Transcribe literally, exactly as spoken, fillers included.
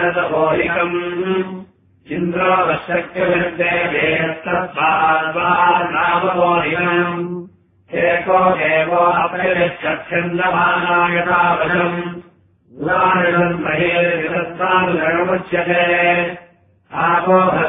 भारतभोहिकम् इन्द्रो वशक्यविर्देवेस्तत्पाद्वानामभोहिकम् एको देवो अपरिच्छन्दमानायतावशम् गुणानिषन्महेर्विदत्तानुगणमुच्यते आपो